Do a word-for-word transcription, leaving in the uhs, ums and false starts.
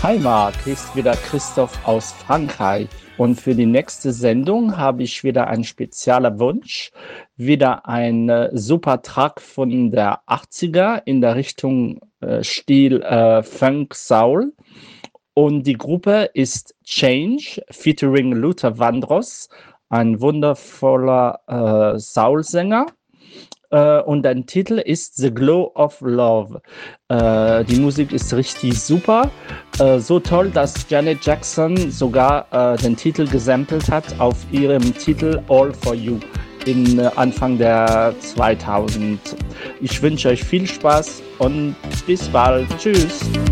Hi Marc, hier ist wieder Christoph aus Frankreich und für die nächste Sendung habe ich wieder einen speziellen Wunsch, wieder ein äh, super Track von der achtziger in der Richtung äh, Stil äh, Funk Soul und die Gruppe ist Change featuring Luther Vandross, ein wundervoller äh, Soul-Sänger. Äh, und dein Titel ist The Glow of Love. Äh, die Musik ist richtig super. Äh, so toll, dass Janet Jackson sogar äh, den Titel gesampelt hat auf ihrem Titel All for You in äh, Anfang der zweitausend. Ich wünsche euch viel Spaß und bis bald. Tschüss.